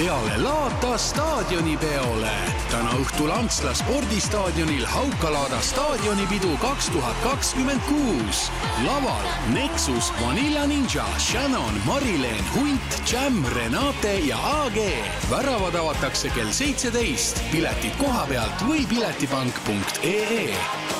peale Laata staadionipeole. Täna õhtul Antsla spordistaadionil Haukalaada staadionipidu 2026. Laval Nexus, Vanilla Ninja, Shannon, Marileen, Hunt, Jam, Renate ja AG. Väravad avatakse kell 17. Piletid koha pealt või piletipank.ee.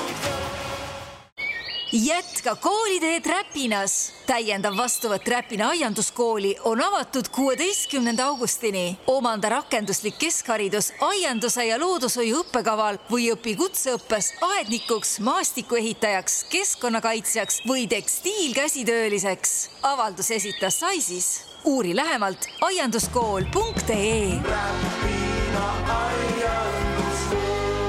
Jätka kooliteed Räpinas. Täiendav vastuvõtt Räpina aianduskooli on avatud 16. augustini. Omanda rakenduslik keskharidus aianduse ja loodushoiu õppekaval või õpi kutseõppes aednikuks, maastikuehitajaks, keskkonnakaitsjaks või tekstiilkäsitööliseks. Avaldus esitas Saisis. Uuri lähemalt aianduskool.ee. Räpina aianduskool.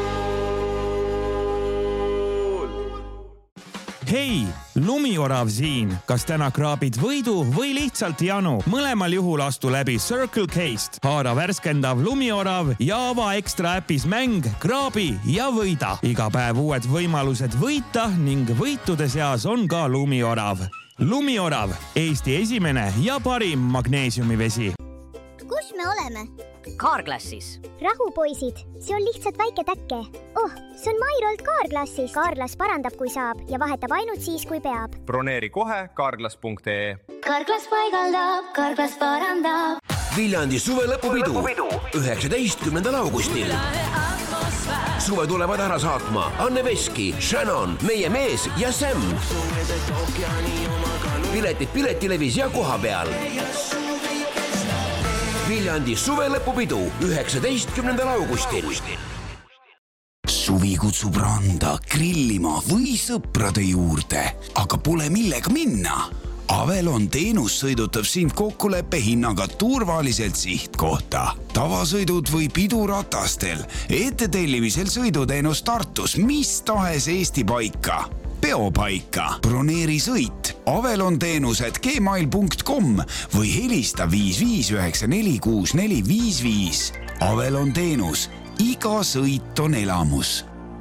Hei, Lumiorav siin. Kas täna kraabid võidu või lihtsalt janu? Mõlemal juhul astu läbi Circle K-st. Haara värskendav Lumiorav ja ava ekstra äpis mäng, kraabi ja võida. Iga päev uued võimalused võita ning võitude seas on ka Lumiorav. Lumiorav, Eesti esimene ja parim magneesiumivesi. Kus me oleme? Kaarklassis. Rahu, poisid. See on lihtsalt väike täkke. See on Mairolt Kaarklassis. Kaarklas parandab, kui saab ja vahetab ainult siis, kui peab. Broneeri kohe kaarklas.ee. Kaarklas paigaldab, Kaarklas parandab. Viljandi suve lõpupidu 19. augustil. Suve tulevad ära saatma Anne Veski, Shannon, Meie mees ja Sam. Piletid Piletilevis ja koha peal. Viljandi suve lõpupidu 19. augustil. Suvi kutsub randa, grillima või sõprade juurde, aga pole millega minna. Avelon teenus sõidutab sind kokkuleppe hinnaga turvaliselt sihtkohta. Tavasõidud või piduratastel, ettetellimisel sõiduteenus Tartus, mis tahes Eesti paika. Peopaika, broneeri sõit, Avelon teenused gmail.com või helista 55946455. Avelon teenus, iga sõit on elamus.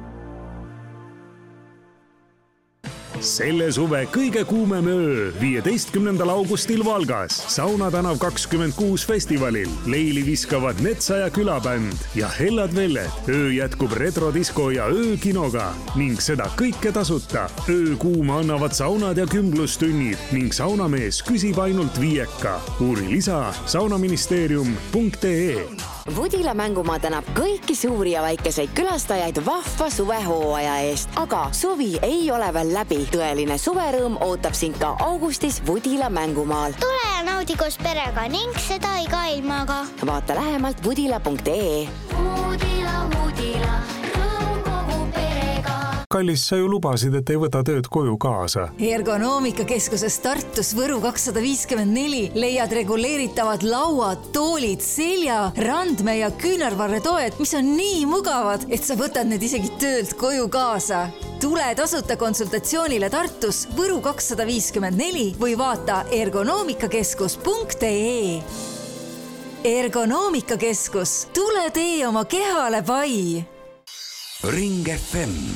Selle suve kõige kuumem öö 15. augustil Valgas Sauna tänav 26 festivalil leili viskavad Netsa ja külabänd ja Hellad Velled. Öö jätkub retrodisko ja öökinoga ning seda kõike tasuta. Öö kuuma annavad saunad ja kümblustunnid ning saunamees küsib ainult 5. Uuri lisa saunaministeerium.ee. Vudila mängumaa tänab kõiki suuri ja väikeseid külastajaid vahva suvehooaja eest, aga suvi ei ole veel läbi. Tõeline suverõõm ootab sind ka augustis Vudila mängumaal. Tule ja naudi koos perega ning seda iga ilmaga. Vaata lähemalt vudila.ee. Vudila, rõõm kogu perega. Kallis, sa ju lubasid, et ei võta tööd koju kaasa. Ergonoomikakeskuses Tartus Võru 254 leiad reguleeritavad lauad, toolid, selja, randme ja küünarvarretoed, mis on nii mugavad, et sa võtad need isegi töölt koju kaasa. Tule tasuta konsultatsioonile Tartus Võru 254 või vaata ergonoomikakeskus.ee. Ergonoomikakeskus, tule tee oma kehale pai. Ring FM